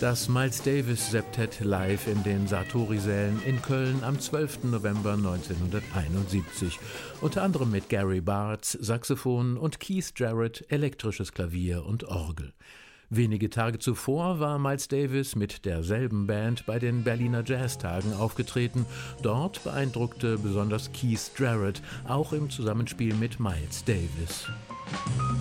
Das Miles Davis Septett live in den Sartori-Sälen in Köln am 12. November 1971. Unter anderem mit Gary Bartz, Saxophon und Keith Jarrett, elektrisches Klavier und Orgel. Wenige Tage zuvor war Miles Davis mit derselben Band bei den Berliner Jazztagen aufgetreten. Dort beeindruckte besonders Keith Jarrett, auch im Zusammenspiel mit Miles Davis.